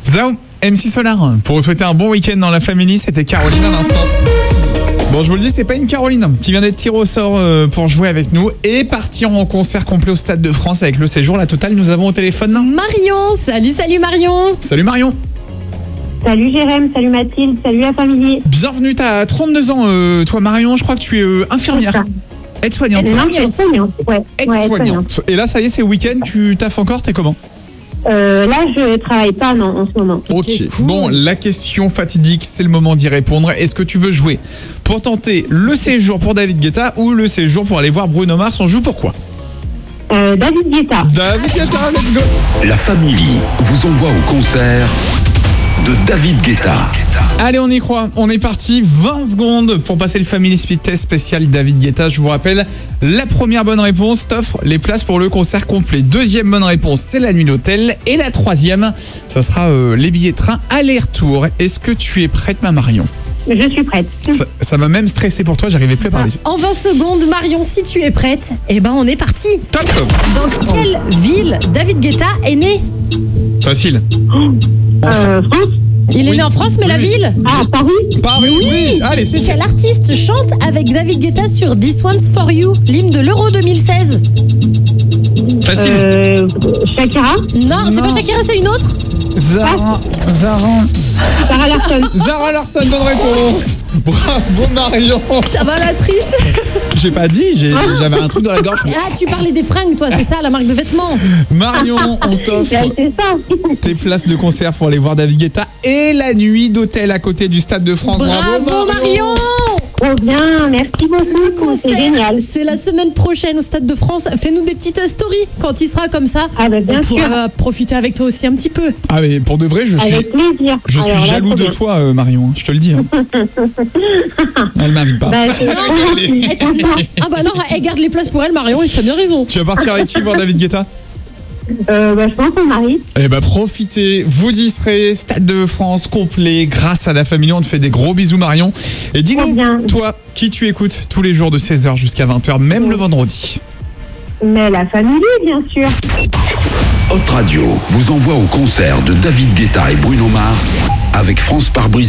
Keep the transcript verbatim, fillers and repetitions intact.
Zao, M C Solar, pour vous souhaiter un bon week-end dans la famille, c'était Caroline à l'instant. Bon, je vous le dis, c'est pas une Caroline qui vient d'être tirée au sort pour jouer avec nous et partir en concert complet au Stade de France avec le séjour La Totale. Nous avons au téléphone Marion. Salut, salut Marion. Salut Marion. Salut Jérém, salut Mathilde, salut la famille. Bienvenue, t'as trente-deux ans, euh, toi Marion, je crois que tu es euh, infirmière. Aide-soignante. Aide-soignante. Ouais, Aide-soignante. Ouais, et là, ça y est, c'est week-end, tu taffes encore, t'es comment? Euh, là, je travaille pas non, en ce moment. Ok, okay cool. Bon, la question fatidique, c'est le moment d'y répondre. Est-ce que tu veux jouer pour tenter le séjour pour David Guetta ou le séjour pour aller voir Bruno Mars? On joue pour quoi? euh, David Guetta. David Guetta, let's go. La famille vous envoie au concert de David Guetta. Allez, on y croit, on est parti, vingt secondes pour passer le Family Speed Test spécial David Guetta. Je vous rappelle, la première bonne réponse t'offre les places pour le concert complet. Deuxième bonne réponse, c'est la nuit d'hôtel. Et la troisième, ça sera euh, les billets de train aller-retour. Est-ce que tu es prête, ma Marion? Je suis prête. Ça, ça m'a même stressé pour toi, j'arrivais plus à parler. En vingt secondes, Marion, si tu es prête, eh ben on est parti. Top. Dans quelle ville David Guetta est né? Facile. Euh, France. Il est Oui. né en France, mais la Oui. ville? Ah, Paris. Paris, oui. Allez, c'est fait. Quel artiste chante avec David Guetta sur This One's For You, l'hymne de l'Euro deux mille seize? Facile. Euh, Shakira. Non, c'est Non. pas Shakira, c'est une autre? Zara, Zara, Sarah Larson. Zara Larson, bonne réponse. Bravo Marion. Ça va la triche? J'ai pas dit, j'ai- j'avais un truc dans la gorge. Ah, tu parlais des fringues, toi, c'est ça, la marque de vêtements? Marion, on t'offre C'est ça. tes places de concert pour aller voir David Guetta et la nuit d'hôtel à côté du Stade de France. Bravo Marion! Trop bien, merci beaucoup. C'est génial. C'est la semaine prochaine au Stade de France. Fais-nous des petites stories quand il sera comme ça. Ah bah bien On sûr. pourra profiter avec toi aussi un petit peu. Ah mais pour de vrai, je suis, Avec plaisir. je suis Alors là, jaloux trop de bien. toi euh, Marion, hein, je te le dis. hein. Elle m'invite pas. Bah, c'est trop gentil. Eh, non. Ah bah non, elle garde les places pour elle, Marion, et t'as bien raison. Tu vas partir avec qui voir David Guetta? Euh, bah, je pense au mari. Eh ben profitez, vous y serez, Stade de France complet, grâce à la famille, on te fait des gros bisous Marion. Et Trop dis-nous, bien. toi, qui tu écoutes tous les jours de seize heures jusqu'à vingt heures, même le vendredi? Mais la famille, bien sûr. Hot Radio vous envoie au concert de David Guetta et Bruno Mars avec France Pare-Brise